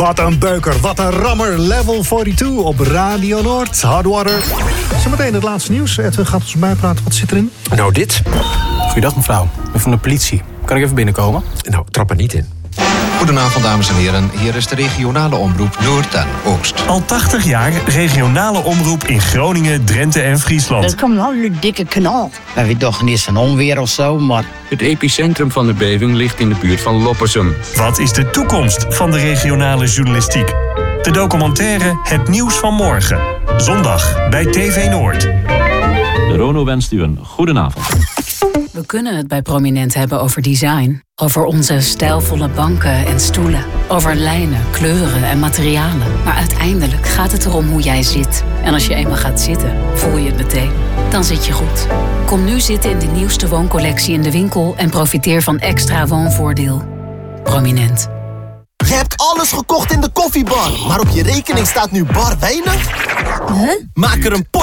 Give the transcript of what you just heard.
Wat een beuker, wat een rammer. Level 42 op Radio Noord. Hardwater. Zometeen het laatste nieuws. Edwin gaat ons bijpraten. Wat zit erin? Nou, dit. Goeiedag mevrouw, ik ben van de politie. Kan ik even binnenkomen? Nou, trap er niet in. Goedenavond, dames en heren. Hier is de regionale omroep Noord en Oost. Al 80 jaar regionale omroep in Groningen, Drenthe en Friesland. Dat komt nou een dikke knal. We weten toch niet van onweer of zo, maar... Het epicentrum van de beving ligt in de buurt van Loppersum. Wat is de toekomst van de regionale journalistiek? De documentaire Het Nieuws van Morgen. Zondag bij TV Noord. De Rono wenst u een goedenavond. We kunnen het bij Prominent hebben over design. Over onze stijlvolle banken en stoelen. Over lijnen, kleuren en materialen. Maar uiteindelijk gaat het erom hoe jij zit. En als je eenmaal gaat zitten, voel je het meteen. Dan zit je goed. Kom nu zitten in de nieuwste wooncollectie in de winkel... en profiteer van extra woonvoordeel. Prominent. Je hebt alles gekocht in de koffiebar, maar op je rekening staat nu bar weinig? Huh? Maak er een potje